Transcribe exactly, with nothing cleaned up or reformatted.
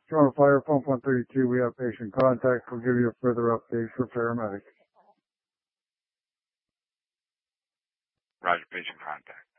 Toronto Fire, pump one thirty-two, we have patient contact. We'll give you a further update for paramedic. Roger, patient contact.